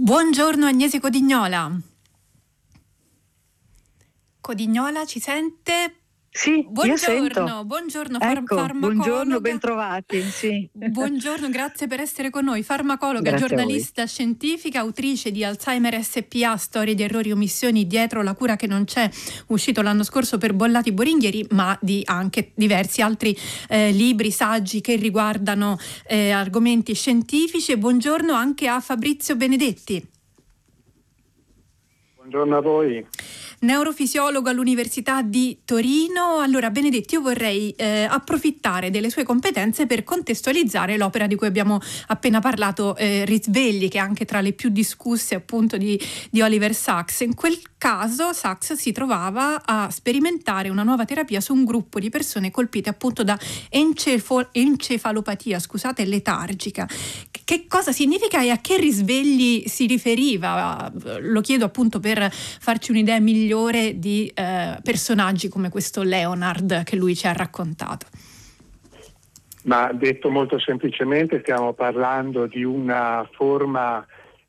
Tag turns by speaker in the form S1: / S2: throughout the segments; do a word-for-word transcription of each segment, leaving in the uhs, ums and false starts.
S1: Buongiorno Agnese Codignola. Codignola, ci sente?
S2: Sì,
S1: buongiorno,
S2: io sento.
S1: buongiorno far-
S2: Ecco,
S1: farmacologa.
S2: buongiorno, bentrovati. Sì.
S1: Buongiorno, grazie per essere con noi. Farmacologa,
S2: Grazie a voi.
S1: giornalista scientifica, autrice di Alzheimer S P A, storie di errori e omissioni dietro la cura che non c'è, uscito l'anno scorso per Bollati Boringhieri, ma di anche diversi altri eh, libri, saggi che riguardano eh, argomenti scientifici. E buongiorno anche a Fabrizio Benedetti.
S3: Buongiorno a voi.
S1: Neurofisiologo all'Università di Torino. Allora, Benedetti, io vorrei eh, approfittare delle sue competenze per contestualizzare l'opera di cui abbiamo appena parlato, eh, Risvegli, che è anche tra le più discusse appunto di, di Oliver Sacks. In quel caso Sacks si trovava a sperimentare una nuova terapia su un gruppo di persone colpite appunto da encefo- encefalopatia, scusate, letargica. Che cosa significa e a che risvegli si riferiva? Lo chiedo appunto per farci un'idea migliore di eh, personaggi come questo Leonard che lui ci ha raccontato.
S3: Ma detto molto semplicemente, stiamo parlando di una forma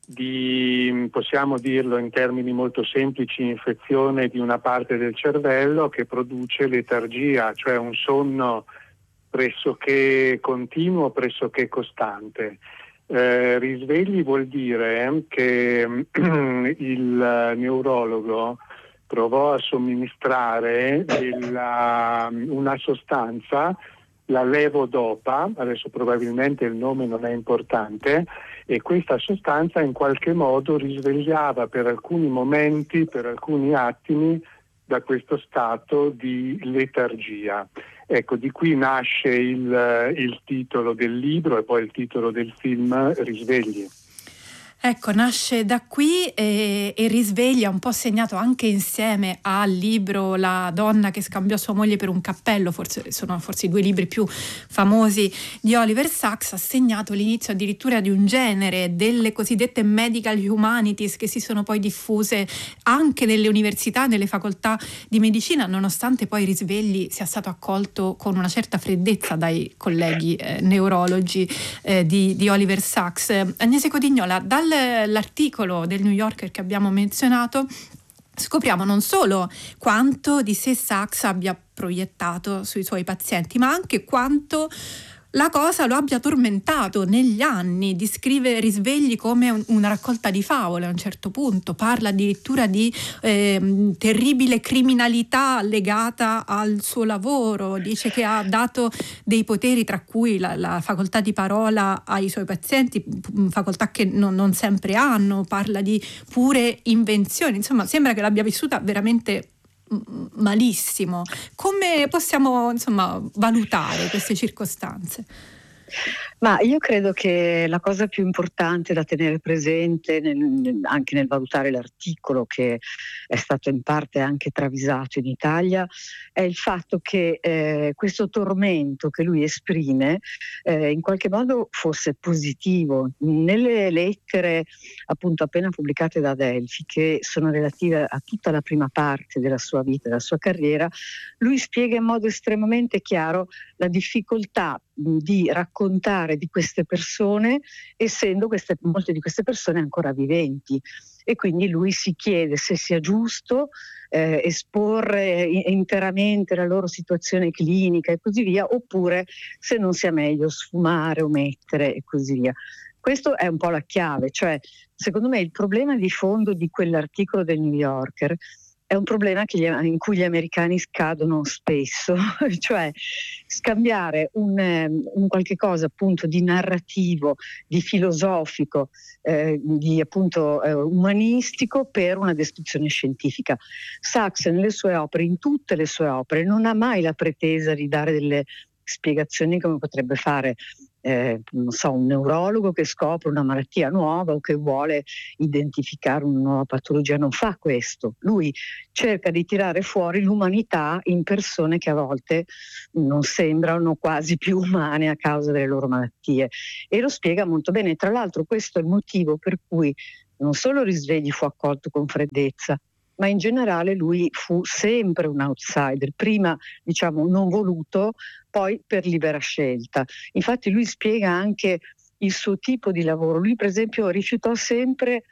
S3: di, possiamo dirlo in termini molto semplici, infezione di una parte del cervello che produce letargia, cioè un sonno pressoché continuo, pressoché costante. Eh, risvegli vuol dire che il neurologo provò a somministrare della, una sostanza, la levodopa, adesso probabilmente il nome non è importante, e questa sostanza in qualche modo risvegliava per alcuni momenti, per alcuni attimi, da questo stato di letargia. Ecco, di qui nasce il, il titolo del libro e poi il titolo del film Risvegli.
S1: Ecco, nasce da qui e, e Risveglia, un po' segnato anche insieme al libro La donna che scambiò sua moglie per un cappello, forse sono forse i due libri più famosi di Oliver Sacks, ha segnato l'inizio addirittura di un genere, delle cosiddette medical humanities, che si sono poi diffuse anche nelle università, nelle facoltà di medicina, nonostante poi Risvegli sia stato accolto con una certa freddezza dai colleghi eh, neurologi eh, di, di Oliver Sacks. Eh, Agnese Codignola, dal l'articolo del New Yorker che abbiamo menzionato scopriamo non solo quanto di sé Sacks abbia proiettato sui suoi pazienti, ma anche quanto la cosa lo abbia tormentato negli anni. Descrive Risvegli come un, una raccolta di favole a un certo punto, parla addirittura di eh, terribile criminalità legata al suo lavoro, dice che ha dato dei poteri tra cui la, la facoltà di parola ai suoi pazienti, facoltà che non, non sempre hanno, parla di pure invenzioni, insomma sembra che l'abbia vissuta veramente malissimo. Come possiamo insomma valutare queste circostanze?
S2: Ma io credo che la cosa più importante da tenere presente nel, anche nel valutare l'articolo, che è stato in parte anche travisato in Italia, è il fatto che eh, questo tormento che lui esprime eh, in qualche modo fosse positivo. Nelle lettere appunto appena pubblicate da Adelphi, che sono relative a tutta la prima parte della sua vita, della sua carriera, lui spiega in modo estremamente chiaro la difficoltà di raccontare di queste persone, essendo queste, molte di queste persone ancora viventi, e quindi lui si chiede se sia giusto eh, esporre interamente la loro situazione clinica e così via, oppure se non sia meglio sfumare, omettere e così via. Questo è un po' la chiave, cioè secondo me il problema di fondo di quell'articolo del New Yorker è un problema che gli, in cui gli americani scadono spesso, cioè scambiare un, un qualche cosa appunto di narrativo, di filosofico, eh, di appunto eh, umanistico per una descrizione scientifica. Sacks nelle sue opere, in tutte le sue opere, non ha mai la pretesa di dare delle spiegazioni come potrebbe fare Eh, non so, un neurologo che scopre una malattia nuova o che vuole identificare una nuova patologia. Non fa questo. Lui cerca di tirare fuori l'umanità in persone che a volte non sembrano quasi più umane a causa delle loro malattie, e lo spiega molto bene. Tra l'altro questo è il motivo per cui non solo Risvegli fu accolto con freddezza, ma in generale lui fu sempre un outsider, prima diciamo non voluto, poi per libera scelta. Infatti lui spiega anche il suo tipo di lavoro. Lui per esempio rifiutò sempre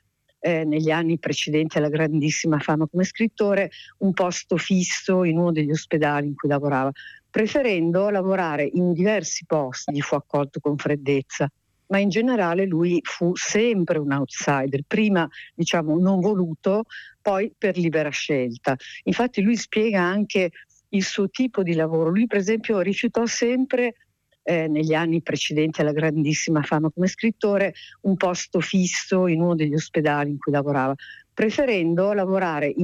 S2: eh, negli anni precedenti alla grandissima fama come scrittore un posto fisso in uno degli ospedali in cui lavorava, preferendo lavorare in diversi posti. Gli fu accolto con freddezza, ma in generale lui fu sempre un outsider, prima diciamo non voluto, poi per libera scelta. Infatti lui spiega anche il suo tipo di lavoro. Lui per esempio rifiutò sempre eh, negli anni precedenti alla grandissima fama come scrittore un posto fisso in uno degli ospedali in cui lavorava, preferendo lavorare in